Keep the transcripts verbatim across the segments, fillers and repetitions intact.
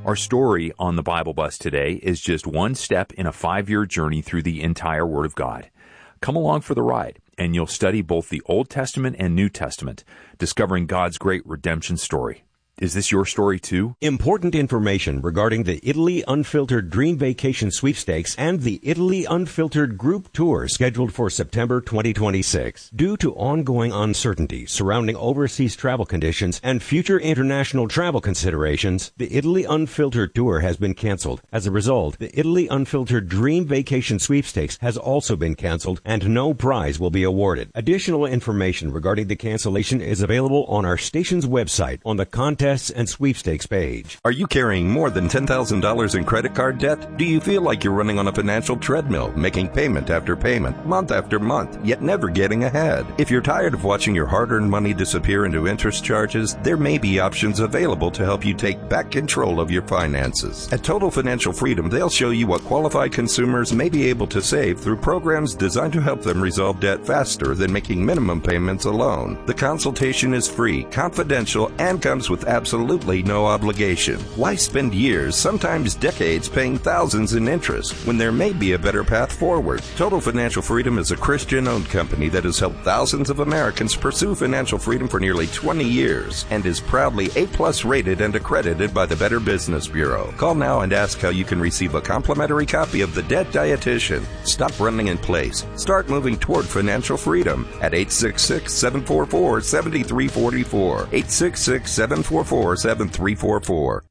Our story on the Bible Bus today is just one step in a five-year journey through the entire Word of God. Come along for the ride, and you'll study both the Old Testament and New Testament, discovering God's great redemption story. Is this your story too? Important information regarding the Italy Unfiltered Dream Vacation Sweepstakes and the Italy Unfiltered Group Tour scheduled for September twenty twenty-six. Due to ongoing uncertainty surrounding overseas travel conditions and future international travel considerations, the Italy Unfiltered Tour has been canceled. As a result, the Italy Unfiltered Dream Vacation Sweepstakes has also been canceled and no prize will be awarded. Additional information regarding the cancellation is available on our station's website on the Contact and Sweepstakes page. Are you carrying more than ten thousand dollars in credit card debt? Do you feel like you're running on a financial treadmill, making payment after payment, month after month, yet never getting ahead? If you're tired of watching your hard-earned money disappear into interest charges, there may be options available to help you take back control of your finances. At Total Financial Freedom, they'll show you what qualified consumers may be able to save through programs designed to help them resolve debt faster than making minimum payments alone. The consultation is free, confidential, and comes with absolutely no obligation. Why spend years, sometimes decades, paying thousands in interest when there may be a better path forward? Total Financial Freedom is a Christian-owned company that has helped thousands of Americans pursue financial freedom for nearly twenty years and is proudly A-plus rated and accredited by the Better Business Bureau. Call now and ask how you can receive a complimentary copy of The Debt Dietitian. Stop running in place. Start moving toward financial freedom at eight six six, seven four four, seven three four four. eight six six, seven four four, seven three four four.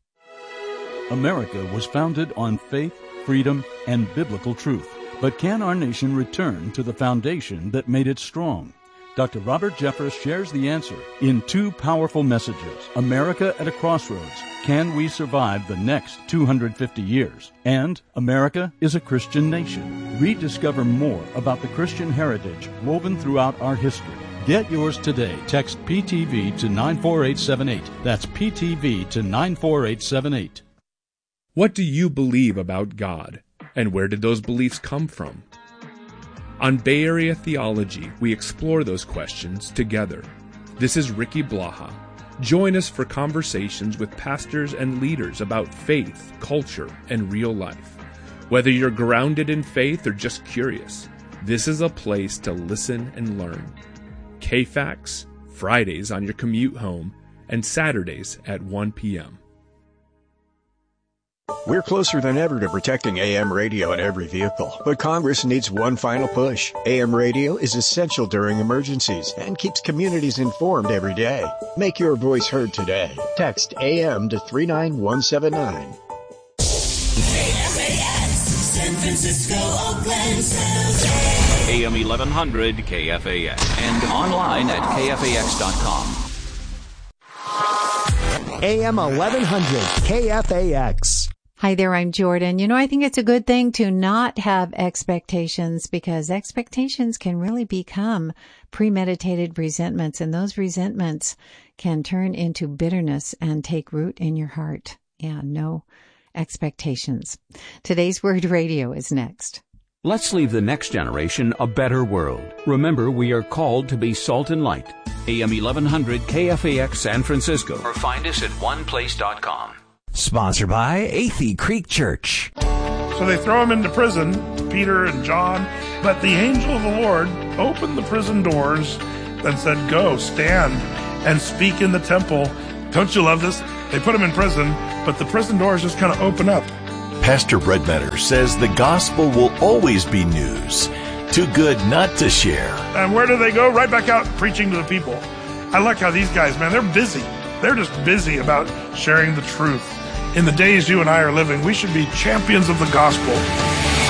America was founded on faith, freedom, and biblical truth. But can our nation return to the foundation that made it strong? Doctor Robert Jeffress shares the answer in two powerful messages. America at a Crossroads. Can we survive the next two hundred fifty years? And America is a Christian nation. Rediscover more about the Christian heritage woven throughout our history. Get yours today. Text P T V to nine four eight seven eight. That's P T V to nine four eight seven eight. What do you believe about God? And where did those beliefs come from? On Bay Area Theology, we explore those questions together. This is Ricky Blaha. Join us for conversations with pastors and leaders about faith, culture, and real life. Whether you're grounded in faith or just curious, this is a place to listen and learn. K FAX, Fridays on your commute home, and Saturdays at one p.m. We're closer than ever to protecting A M radio in every vehicle, but Congress needs one final push. A M radio is essential during emergencies and keeps communities informed every day. Make your voice heard today. Text A M to three nine one seven nine. K F A X, San Francisco, Oakland, San Jose. A M eleven hundred K F A X and online at K F A X dot com. A M eleven hundred K F A X. Hi there, I'm Jordan. You know, I think it's a good thing to not have expectations because expectations can really become premeditated resentments, and those resentments can turn into bitterness and take root in your heart. Yeah, no expectations. Today's Word Radio is next. Let's leave the next generation a better world. Remember, we are called to be salt and light. A M eleven hundred K F A X San Francisco. Or find us at one place dot com. Sponsored by Athey Creek Church. So they throw him into prison, Peter and John, but the angel of the Lord opened the prison doors and said, go, stand, and speak in the temple. Don't you love this? They put him in prison, but the prison doors just kind of open up. Pastor Breadmatter says the gospel will always be news, too good not to share. And where do they go? Right back out preaching to the people. I like how these guys, man, they're busy. They're just busy about sharing the truth. In the days you and I are living, we should be champions of the gospel.